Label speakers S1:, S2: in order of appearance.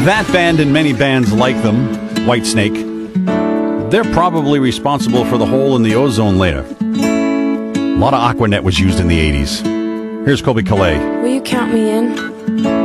S1: That band and many bands like them, Whitesnake, they're probably responsible for the hole in the ozone layer. A lot of Aquanet was used in the 80s. Here's Colby Calais.
S2: Will you count me in?